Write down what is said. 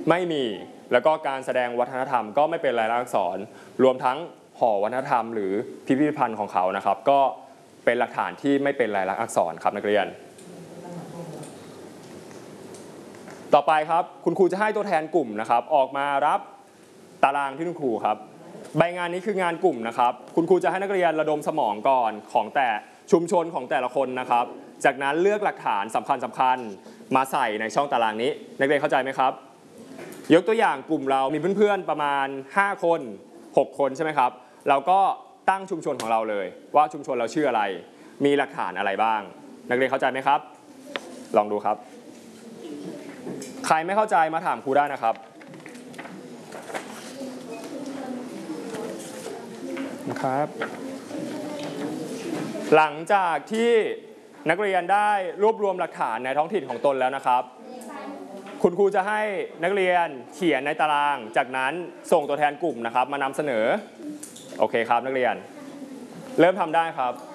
ไม่มีแล้วก็การแสดงวัฒนธรรมก็ไม่เป็นลายลักษณ์อักษรรวมทั้งหอวัฒนธรรมหรือพิพิธภัณฑ์ของเขานะครับก็เป็นหลักฐานที่ไม่เป็นลายลักษณ์อักษรครับนักเรียนต่อไปครับคุณครูจะให้ตัวแทนกลุ่มนะครับออกมารับตารางที่คุณครูครับใบงานนี้คืองานกลุ่มนะครับคุณครูจะให้นักเรียนระดมสมองก่อนของแต่ชุมชนของแต่ละคนนะครับจากนั้นเลือกหลักฐานสำคัญมาใส่ในช่องตารางนี้นักเรียนเข้าใจไหมครับยกตัวอย่างกลุ่มเรามีเพื่อนๆประมาณ5คน6คนใช่ไหมครับเราก็ตั้งชุมชนของเราเลยว่าชุมชนเราชื่ออะไรมีหลักฐานอะไรบ้างนักเรียนเข้าใจไหมครับลองดูครับใครไม่เข้าใจมาถามครูได้นะครับหลังจากที่นักเรียนได้รวบรวมหลักฐานในท้องถิ่นของตนแล้วนะครับคุณครูจะให้นักเรียนเขียนในตารางจากนั้นส่งตัวแทนกลุ่มนะครับมานำเสนอโอเคครับนักเรียนเริ่มทำได้ครับ